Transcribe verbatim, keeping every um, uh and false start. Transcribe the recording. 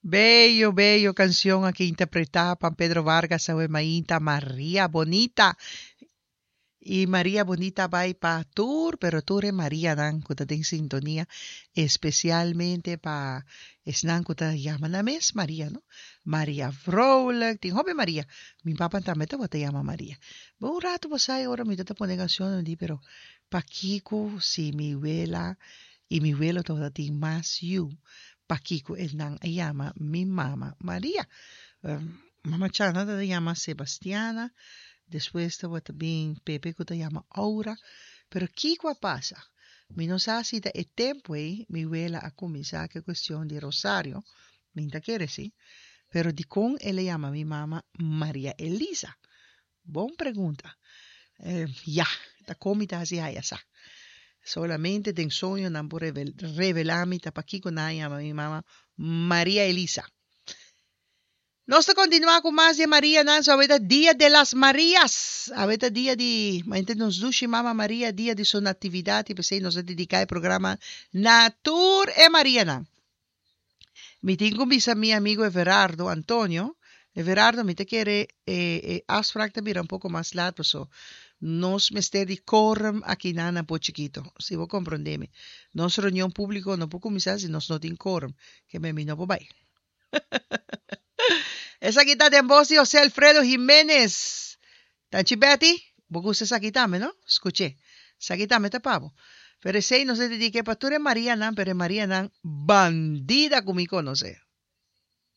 Bello, bello canción aquí interpretada por Pedro Vargas, Sabe Maíta, María Bonita. Y María Bonita va para tour, pero tour es María Dan, que está en sintonía, especialmente para Esnan, que te llaman a mes María, ¿no? María Vrolijk, tin joven María. Mi papá también te llama María. Un rato pues ahí ahora me te pone canciones, pero pa Kiko, si mi abuela y mi abuelo todo tin más you. Pa Kiko, el nan llama mi mamá María. Um, mamá Chana te llama Sebastiana. Después te también Pepe que te llama Aura. Pero ¿qué pasa? Mi no sa si el tiempo ahí, mi abuela a comenzar que cuestión de Rosario. Minta quiere sí. Pero di con él le llama a mi mamá María Elisa. Buena pregunta. Eh, ya, la comida así hay esa. Solamente ten sueño, no por revel, revelarme, para aquí con llama a mi mamá María Elisa. Nós continuar com mais de Maria, não? Ahorita Dia de las Marias. Ahorita dia de... Mas nos duche Mama Maria, dia de sua natividade. Pensei, nós dedicar ao programa Natur e Maria, não? Me tenho mis mi amigo Everardo Antonio. Everardo, me te quiere eh, eh, afspraak te un poco más lato, so. Nos me esté de quorum aqui na po chiquito. Si vos comprendeme. Nos reunião público no puedo comenzar si nos no tiene quorum. Que me vino por ahí. Esa guitarra de voz de José Alfredo Jiménez. Tanchi Betty, vos gusta esa guitarra, ¿no? Escuché. Esa guitarra me tapaba. Pero ese no se dedique para tú eres María Nan, pero María Nan, bandida como me conoce.